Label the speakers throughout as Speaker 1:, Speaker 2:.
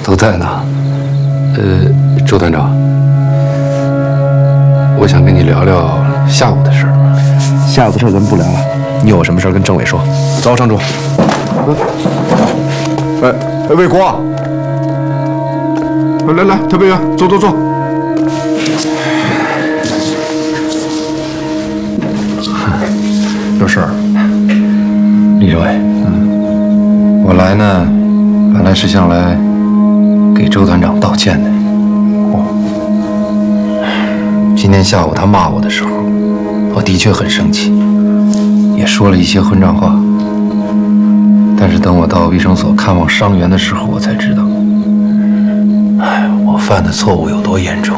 Speaker 1: 都在呢。周团长，我想跟你聊聊下午的事儿。
Speaker 2: 下午的事咱们不聊了，你有什么事跟政委说。走，张主。
Speaker 3: 魏国，来，特派员，坐。有事儿？
Speaker 1: 李政委，我来呢，本来是想来给周团长道歉的。今天下午他骂我的时候，我的确很生气，也说了一些混账话。但是等我到卫生所看望伤员的时候，我才知道，我犯的错误有多严重。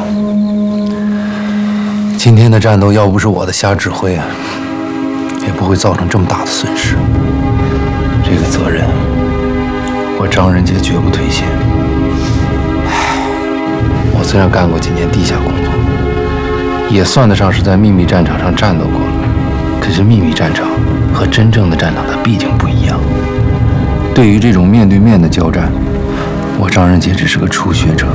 Speaker 1: 今天的战斗要不是我的瞎指挥啊，也不会造成这么大的损失。这个责任，我张仁杰绝不推卸。我虽然干过几年地下工作，也算得上是在秘密战场上战斗过了，可是秘密战场和真正的战场它毕竟不一样。对于这种面对面的交战，我张仁杰只是个初学者。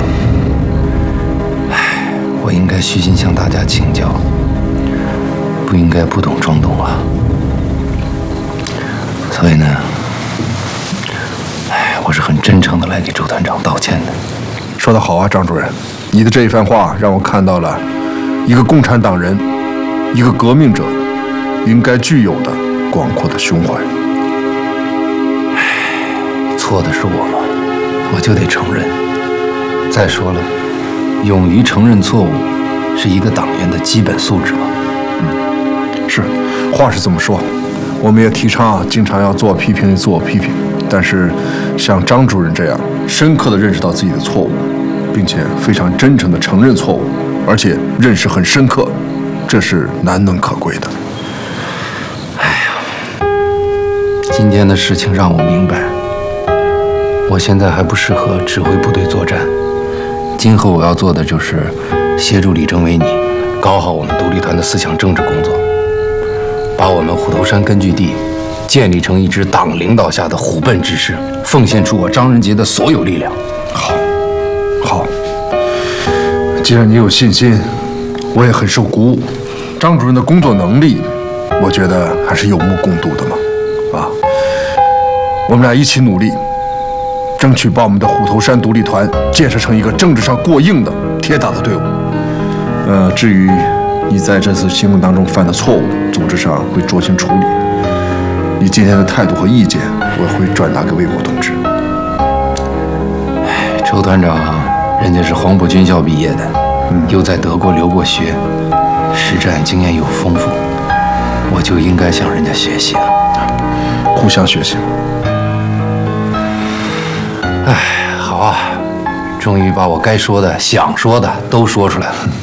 Speaker 1: 我应该虚心向大家请教，不应该不懂装懂啊。所以呢，我是很真诚的来给周团长道歉的。
Speaker 3: 说得好啊，张主任，你的这一番话让我看到了一个共产党人，一个革命者应该具有的广阔的胸怀。
Speaker 1: 错的是我嘛，我就得承认。再说了，勇于承认错误是一个党员的基本素质嘛。
Speaker 3: 是，话是这么说，我们也提倡经常要自我批评，但是像张主任这样深刻地认识到自己的错误，并且非常真诚地承认错误，而且认识很深刻，这是难能可贵的。
Speaker 1: 今天的事情让我明白，我现在还不适合指挥部队作战。今后我要做的就是协助李政委你搞好我们独立团的思想政治工作，把我们虎头山根据地建立成一支党领导下的虎贲之师，奉献出我张仁杰的所有力量。
Speaker 3: 好，既然你有信心，我也很受鼓舞。张主任的工作能力，我觉得还是有目共睹的嘛。我们俩一起努力，争取把我们的虎头山独立团建设成一个政治上过硬的铁打的队伍。至于你在这次行动当中犯的错误，组织上会酌情处理。你今天的态度和意见，我会转达给魏国同志。
Speaker 1: 周团长，人家是黄埔军校毕业的，又在德国留过学，实战经验又丰富，我就应该向人家学习啊，
Speaker 3: 互相学习。
Speaker 1: 好啊，终于把我该说的、想说的都说出来了。